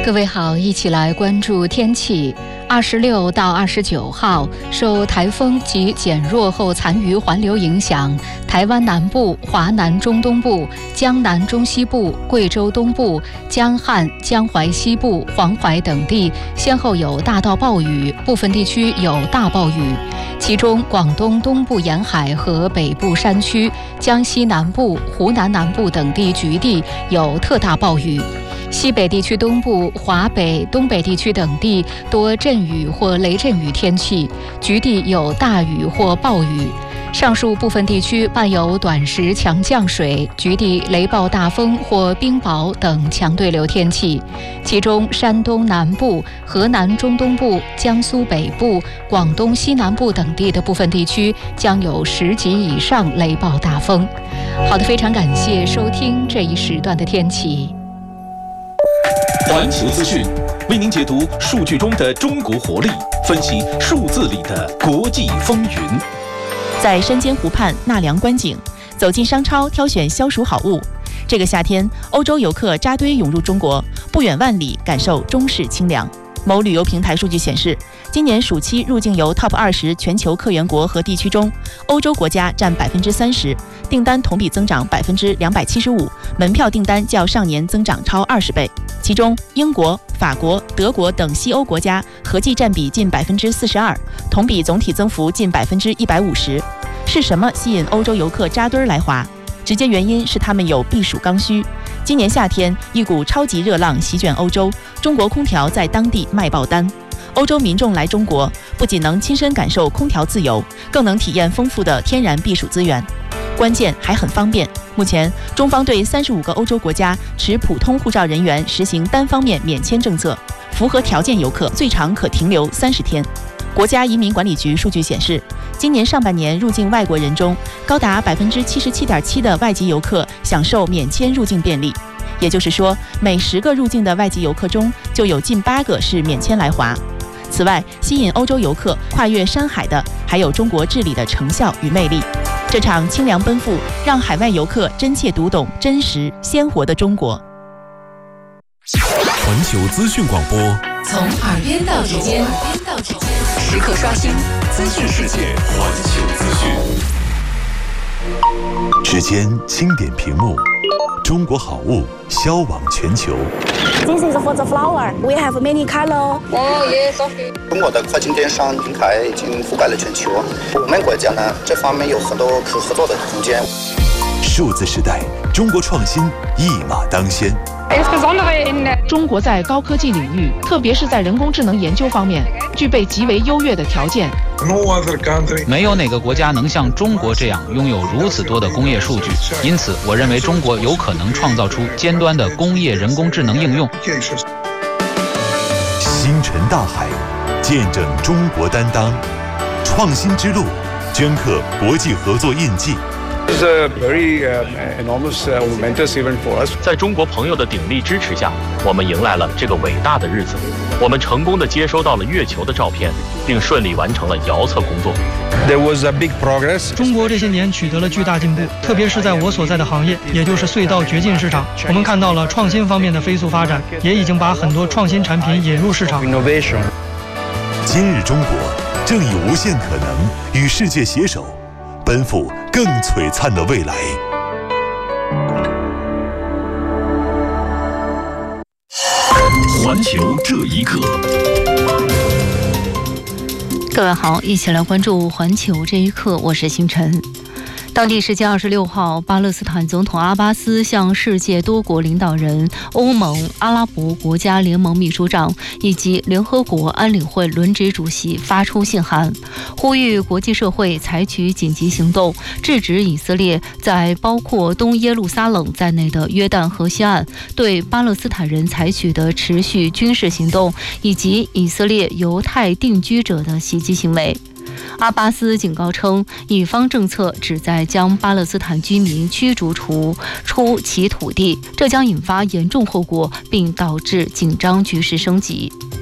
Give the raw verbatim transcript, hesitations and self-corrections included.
各位好，一起来关注天气。二十六到二十九号，受台风及减弱后残余环流影响，台湾南部、华南中东部、江南中西部、贵州东部、江汉、江淮西部、黄淮等地先后有大到暴雨，部分地区有大暴雨。其中，广东东部沿海和北部山区、江西南部、湖南南部等地局地有特大暴雨。西北地区东部、华北、东北地区等地多阵雨或雷阵雨天气，局地有大雨或暴雨。上述部分地区伴有短时强降水，局地雷暴大风或冰雹等强对流天气。其中，山东南部、河南中东部、江苏北部、广东西南部等地的部分地区将有十级以上雷暴大风。好的，非常感谢收听这一时段的天气。 环球资讯为您解读数据中的中国活力，分析数字里的国际风云。 在山间湖畔纳凉观景，走进商超挑选消暑好物。这个夏天，欧洲游客扎堆涌入中国，不远万里感受中式清凉。某旅游平台数据显示，今年暑期入境游 Top 二十全球客源国和地区中，欧洲国家占百分之三十，订单同比增长百分之两百七十五，门票订单较上年增长超二十倍。其中，英国、法国、德国等西欧国家合计占比近百分之四十二，同比总体增幅近百分之一百五十。是什么吸引欧洲游客扎堆来华？直接原因是他们有避暑刚需。今年夏天，一股超级热浪席卷欧洲，中国空调在当地卖爆单。欧洲民众来中国，不仅能亲身感受空调自由，更能体验丰富的天然避暑资源。关键还很方便。目前，中方对三十五个欧洲国家持普通护照人员实行单方面免签政策，符合条件游客最长可停留三十天。国家移民管理局数据显示，今年上半年入境外国人中，高达百分之七十七点七的外籍游客享受免签入境便利。也就是说，每十个入境的外籍游客中，就有近八个是免签来华。此外，吸引欧洲游客跨越山海的，还有中国治理的成效与魅力。这场清凉奔赴，让海外游客真切读懂真实鲜活的中国。 环球资讯广播， 从耳边到指尖，时刻刷新资讯世界。 环球资讯， 指尖轻点屏幕，中国好物销往全球。 This is for the flower. We have many color. Oh yes, okay. 中国的跨境电商平台已经覆盖了全球，我们国家呢这方面有很多可合作的空间。 数字时代，中国创新一马当先。 中国在高科技领域，特别是在人工智能研究方面，具备极为优越的条件。 没有哪个国家能像中国这样拥有如此多的工业数据，因此我认为中国有可能创造出尖端的工业人工智能应用。 星辰大海，见证中国担当，创新之路，镌刻国际合作印记。 在中国朋友的鼎力支持下，我们迎来了这个伟大的日子。我们成功地接收到了月球的照片，并顺利完成了遥测工作。 中国这些年取得了巨大进步，特别是在我所在的行业，也就是隧道掘进市场，我们看到了创新方面的飞速发展，也已经把很多创新产品引入市场。 今日中国正以无限可能与世界携手，奔赴更璀璨的未来。 环球这一刻， 各位好，一起来关注环球这一刻，我是星辰。当地时间二十六号，巴勒斯坦总统阿巴斯向世界多国领导人、欧盟、阿拉伯国家联盟秘书长以及联合国安理会轮值主席发出信函，呼吁国际社会采取紧急行动，制止以色列在包括东耶路撒冷在内的约旦河西岸对巴勒斯坦人采取的持续军事行动，以及以色列犹太定居者的袭击行为。阿巴斯警告称，以方政策旨在将巴勒斯坦居民驱逐出出其土地，这将引发严重后果，并导致紧张局势升级。